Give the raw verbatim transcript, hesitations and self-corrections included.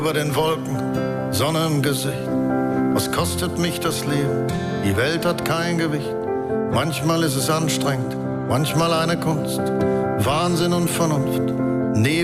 Über den Wolken, Sonne im Gesicht. Was kostet mich das Leben? Die Welt hat kein Gewicht. Manchmal ist es anstrengend, manchmal eine Kunst. Wahnsinn und Vernunft. Neben